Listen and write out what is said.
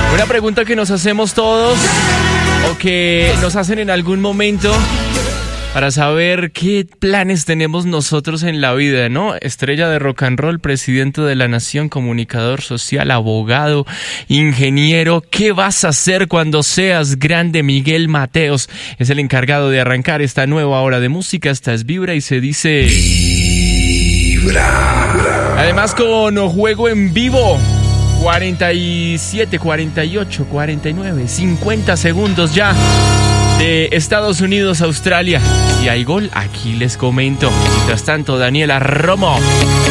Una pregunta que nos hacemos todos o que nos hacen en algún momento para saber qué planes tenemos nosotros en la vida, ¿no? Estrella de rock and roll, presidente de la nación, comunicador social, abogado, ingeniero. ¿Qué vas a hacer cuando seas grande? Miguel Mateos es el encargado de arrancar esta nueva hora de música. Esta es Vibra y se dice... Vibra. Además con juego en vivo. 47, 48, 49, 50 segundos ya de Estados Unidos a Australia. Si hay gol, aquí les comento. Mientras tanto, Daniela Romo